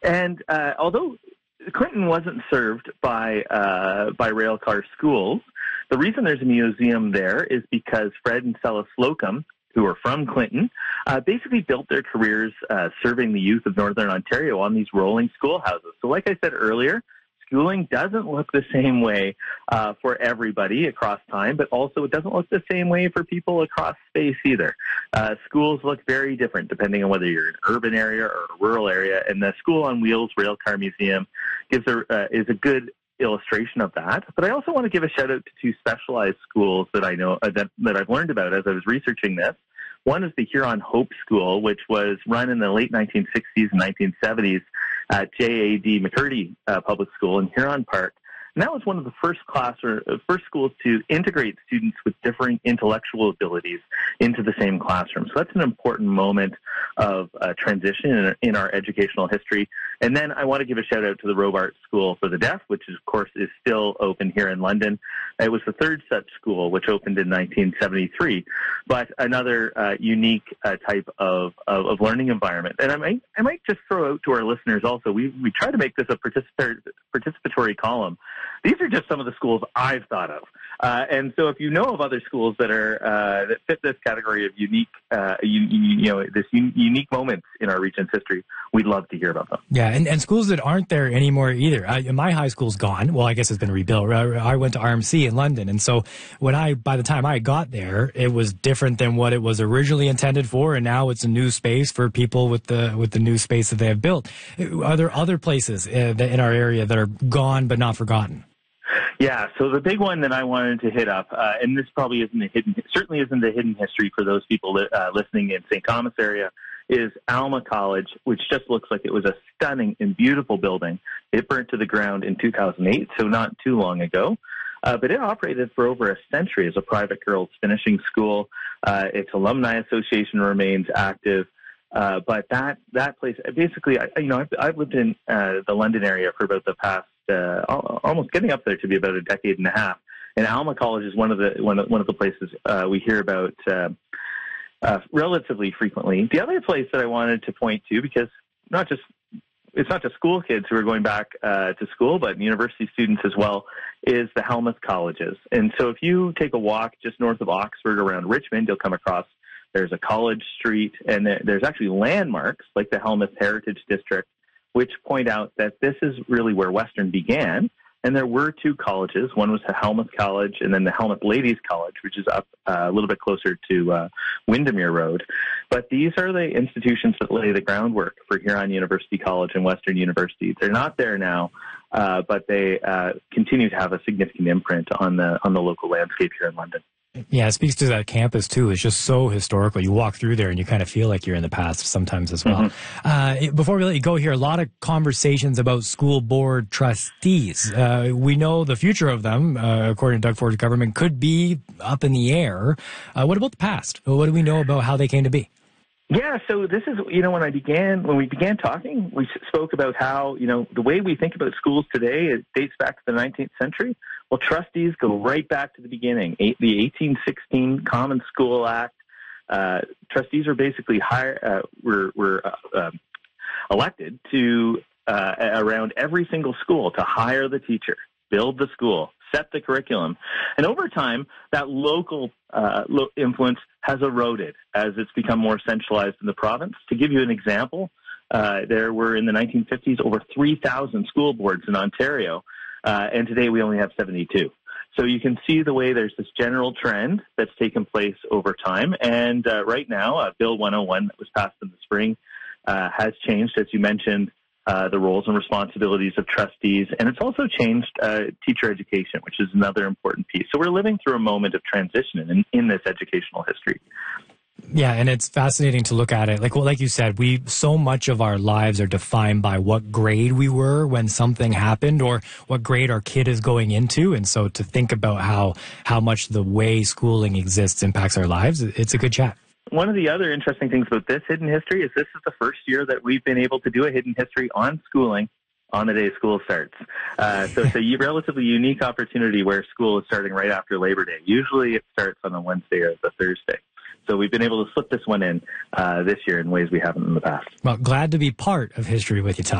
And although Clinton wasn't served by railcar schools, the reason there's a museum there is because Fred and Cella Slocum, who are from Clinton, basically built their careers serving the youth of Northern Ontario on these rolling schoolhouses. So like I said earlier, schooling doesn't look the same way for everybody across time, but also it doesn't look the same way for people across space either. Schools look very different depending on whether you're in an urban area or a rural area, and the School on Wheels Railcar Museum is a good illustration of that. But I also want to give a shout out to two specialized schools that I know that I've learned about as I was researching this. One is the Huron Hope School, which was run in the late 1960s and 1970s at J.A.D. McCurdy Public School in Huron Park. And that was one of the first schools to integrate students with differing intellectual abilities into the same classroom. So that's an important moment of transition in our educational history. And then I want to give a shout out to the Robart School for the Deaf, which of course is still open here in London. It was the third such school, which opened in 1973, but another unique type of learning environment. And I might just throw out to our listeners also, we try to make this a participatory column. These are just some of the schools I've thought of. And so if you know of other schools that are that fit this category of unique, unique moments in our region's history, we'd love to hear about them. Yeah, and schools that aren't there anymore either. My high school's gone. Well, I guess it's been rebuilt. I went to RMC in London, and so by the time I got there, it was different than what it was originally intended for, and now it's a new space for people with the new space that they have built. Are there other places in our area that are gone but not forgotten? Yeah, so the big one that I wanted to hit up, and this probably certainly isn't a hidden history for those people listening in St. Thomas area, is Alma College, which just looks like it was a stunning and beautiful building. It burnt to the ground in 2008, so not too long ago. But it operated for over a century as a private girls' finishing school. Its alumni association remains active. But that place, basically, I've lived in the London area for about the past almost getting up there to be about a decade and a half. And Alma College is one of the places we hear about relatively frequently. The other place that I wanted to point to, because it's not just school kids who are going back to school, but university students as well, is the Helmuth colleges. And so if you take a walk just north of Oxford around Richmond, you'll come across there's a college street, and there's actually landmarks like the Helmuth Heritage District, which point out that this is really where Western began. And there were two colleges. One was the Helmuth College, and then the Helmuth Ladies College, which is up a little bit closer to Windermere Road. But these are the institutions that lay the groundwork for Huron University College and Western University. They're not there now, but they continue to have a significant imprint on the local landscape here in London. Yeah, it speaks to that campus, too. It's just so historical. You walk through there and you kind of feel like you're in the past sometimes as well. Mm-hmm. Before we let you go here, a lot of conversations about school board trustees. We know the future of them, according to Doug Ford's government, could be up in the air. What about the past? What do we know about how they came to be? Yeah, so this is, when we began talking, we spoke about how, the way we think about schools today, it dates back to the 19th century. Well, trustees go right back to the beginning, the 1816 Common School Act. Trustees are basically were elected to around every single school to hire the teacher, build the school, set the curriculum. And over time, that local influence has eroded as it's become more centralized in the province. To give you an example, there were in the 1950s over 3,000 school boards in Ontario, and today we only have 72. So you can see the way there's this general trend that's taken place over time. And right now, Bill 101 that was passed in the spring has changed, as you mentioned, the roles and responsibilities of trustees, and it's also changed teacher education, which is another important piece. So we're living through a moment of transition in this educational history. Yeah, and it's fascinating to look at it. Like you said, so much of our lives are defined by what grade we were when something happened or what grade our kid is going into. And so to think about how much the way schooling exists impacts our lives, it's a good chat. One of the other interesting things about this hidden history is this is the first year that we've been able to do a hidden history on schooling on the day school starts. So it's a relatively unique opportunity where school is starting right after Labor Day. Usually it starts on a Wednesday or the Thursday. So we've been able to slip this one in this year in ways we haven't in the past. Well, glad to be part of history with you, Tom.